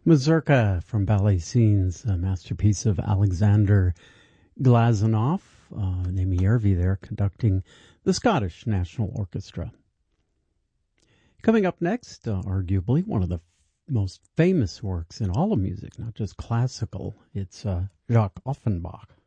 Mazurka from Ballet Scenes, a masterpiece of Alexander Glazunov, Amy Järvi there conducting the Scottish National Orchestra. Coming up next, arguably one of the most famous works in all of music, not just classical, it's Jacques Offenbach.